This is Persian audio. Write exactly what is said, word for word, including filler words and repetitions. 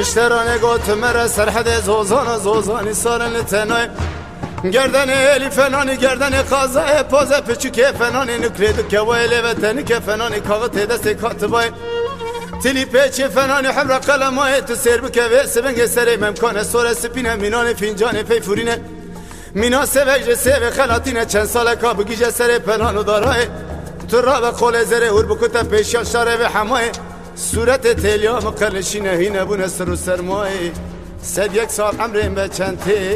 اشترانه گوت مره سرحد زوزان زوزانی سارن تنای گردن الی فنانی گردن قازای پوز پچوکه فنانی نکرید که ویلی وطنی که فنانی کاغت دست کاتبای تلی پیچ فنانی حبر قلمای تو سر بکه و سبنگ سری ممکانه سور سپینه مینان فینجان پی فورینه مینا سوج سو خلاتینه چند سال کا بگیجه سر پلان و دارای تو را به قول زره هور بکوته پیشان شاره به همای صورت تلیا مقرنشینه هینه بونه سر و سرمای صد یک سال عمرین به چند